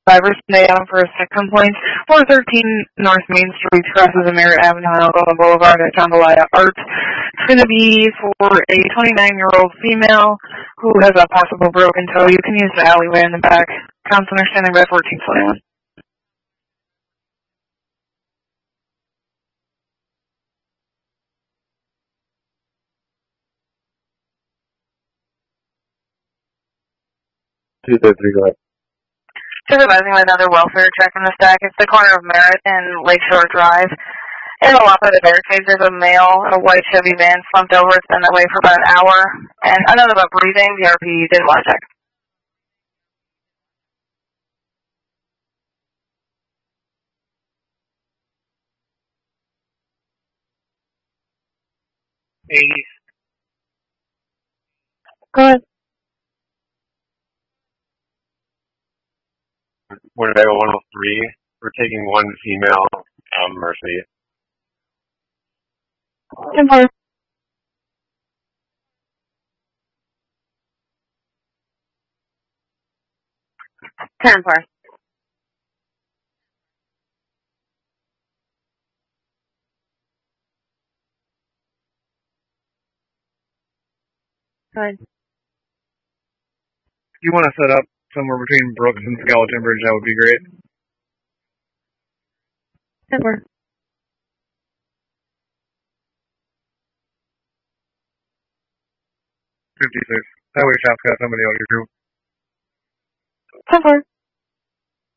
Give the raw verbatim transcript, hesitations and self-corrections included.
Drivers today on for a sick complaint. four thirteen North Main Street crosses the Merritt Avenue and Algona Boulevard at Jambalaya Art. It's going to be for a twenty-nine-year-old female who has a possible broken toe. You can use the alleyway in the back. Counselor standing by fourteen twenty-one. two thirty-three, go ahead. Supervising with another welfare check in the stack. It's the corner of Merritt and Lakeshore Drive. In the lot by the barricades, there's a male in a white Chevy van slumped over. It's been that way for about an hour. And I know about breathing. The R P didn't want to check. eighty. Go ahead. Winnebago one oh three. We're taking one female, um, Mercy. ten four. ten four. Go ahead. If you want to set up somewhere between Brooks and Skeleton Bridge, that would be great. ten four. fifty-six. Highway shop's got somebody out here too. ten four.